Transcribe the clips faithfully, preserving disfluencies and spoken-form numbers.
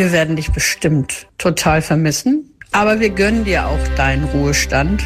Wir werden dich bestimmt total vermissen. Aber wir gönnen dir auch deinen Ruhestand.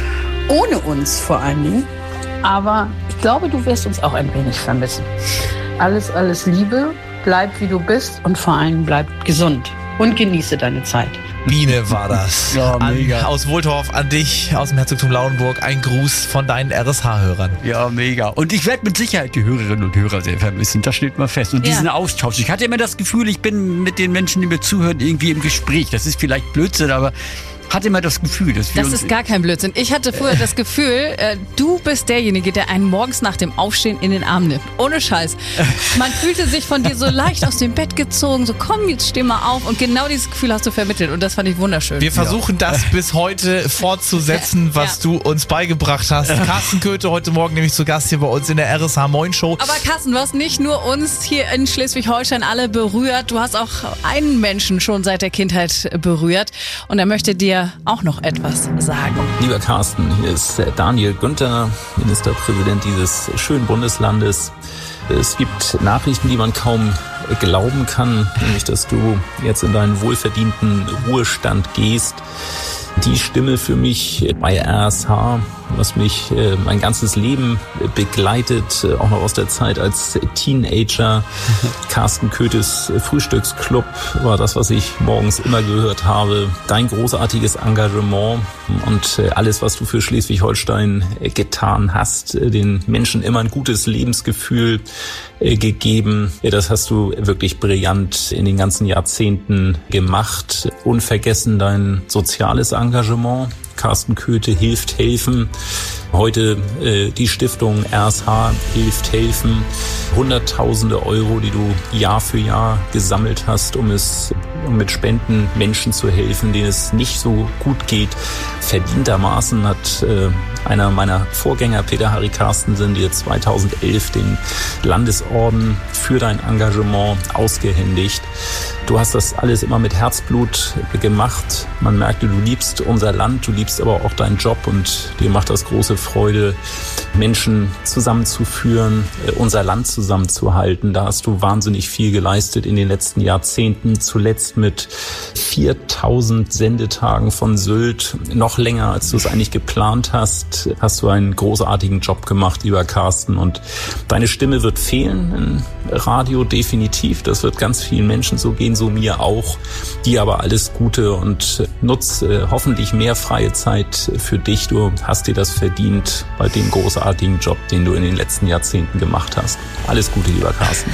Ohne uns vor allen Dingen. Aber ich glaube, du wirst uns auch ein wenig vermissen. Alles, alles Liebe. Bleib wie du bist und vor allem bleib gesund. Und genieße deine Zeit. Biene war das. Ja, mega. An, aus Wohltorf an dich, aus dem Herzogtum Lauenburg. Ein Gruß von deinen R S H-Hörern. Ja, mega. Und ich werde mit Sicherheit die Hörerinnen und Hörer sehr vermissen. Das steht mal fest. Und Ja. diesen Austausch. Ich hatte immer das Gefühl, ich bin mit den Menschen, die mir zuhören, irgendwie im Gespräch. Das ist vielleicht Blödsinn, aber hatte immer das Gefühl, dass wir Das uns... ist gar kein Blödsinn. Ich hatte früher das Gefühl, äh, du bist derjenige, der einen morgens nach dem Aufstehen in den Arm nimmt. Ohne Scheiß. Man fühlte sich von dir so leicht aus dem Bett gezogen, so komm, jetzt steh mal auf. Und genau dieses Gefühl hast du vermittelt und das fand ich wunderschön. Wir versuchen das bis heute fortzusetzen, was Ja. du uns beigebracht hast. Carsten Köthe heute Morgen nämlich zu Gast hier bei uns in der R S H Moin Show. Aber Carsten, du hast nicht nur uns hier in Schleswig-Holstein alle berührt, du hast auch einen Menschen schon seit der Kindheit berührt und er möchte dir auch noch etwas sagen. Lieber Carsten, hier ist Daniel Günther, Ministerpräsident dieses schönen Bundeslandes. Es gibt Nachrichten, die man kaum glauben kann, nämlich dass du jetzt in deinen wohlverdienten Ruhestand gehst. Die Stimme für mich bei R S H, was mich äh, mein ganzes Leben begleitet, äh, auch noch aus der Zeit als Teenager. Carsten Köthes Frühstücksclub war das, was ich morgens immer gehört habe. Dein großartiges Engagement und äh, alles, was du für Schleswig-Holstein äh, getan hast, äh, den Menschen immer ein gutes Lebensgefühl äh, gegeben. Ja, das hast du wirklich brillant in den ganzen Jahrzehnten gemacht. Unvergessen dein soziales Engagement. Carsten Köthe hilft helfen. Heute äh, die Stiftung R S H hilft helfen. Hunderttausende Euro, die du Jahr für Jahr gesammelt hast, um es um mit Spenden Menschen zu helfen, denen es nicht so gut geht. Verdientermaßen hat äh, einer meiner Vorgänger, Peter Harry Carstensen, dir zweitausendelf den Landesorden für dein Engagement ausgehändigt. Du hast das alles immer mit Herzblut gemacht. Man merkte, du liebst unser Land, du liebst aber auch deinen Job und dir macht das große Freude, Menschen zusammenzuführen, unser Land zusammenzuhalten. Da hast du wahnsinnig viel geleistet in den letzten Jahrzehnten. Zuletzt mit viertausend Sendetagen von Sylt. Noch länger, als du es eigentlich geplant hast, hast du einen großartigen Job gemacht, lieber Carsten. Und deine Stimme wird fehlen im Radio definitiv. Das wird ganz vielen Menschen so gehen, so mir auch. Dir aber alles Gute und nutz äh, hoffentlich mehr freie Zeit für dich. Du hast dir das verdient bei dem großartigen Job, den du in den letzten Jahrzehnten gemacht hast. Alles Gute, lieber Carsten.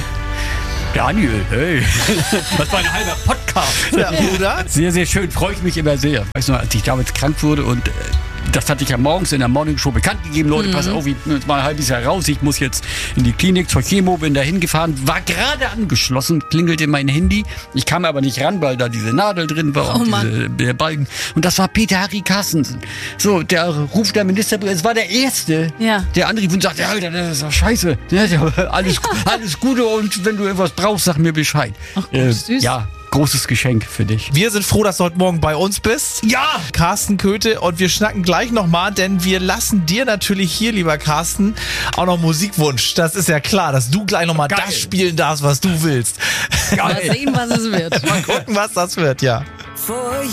Daniel, hey, das war ein halber Podcast. Ja, oder? Sehr, sehr schön, freue ich mich immer sehr. Weißt du, als ich damals krank wurde und äh, das hatte ich ja morgens in der Morning Show bekannt gegeben. Leute, mhm. pass auf, ich bin jetzt mal ein halbes Jahr raus. Ich muss jetzt in die Klinik zur Chemo, bin da hingefahren, war gerade angeschlossen, klingelte mein Handy. Ich kam aber nicht ran, weil da diese Nadel drin war Oh und Mann. diese, der Balken. Und das war Peter Harry Carstensen. So, der ruft der Ministerpräsident, es war der Erste, Ja. der anrief und sagte, Alter, das ist doch scheiße. Ja, alles, alles Gute und wenn du irgendwas brauchst, sag mir Bescheid. Ach, Gott, süß. Ja, großes Geschenk für dich. Wir sind froh, dass du heute Morgen bei uns bist. Ja! Carsten Köthe, und wir schnacken gleich nochmal, denn wir lassen dir natürlich hier, lieber Carsten, auch noch Musikwunsch. Das ist ja klar, dass du gleich nochmal Geil. das spielen darfst, was du willst. Mal sehen, was es wird. Mal gucken, was das wird, ja.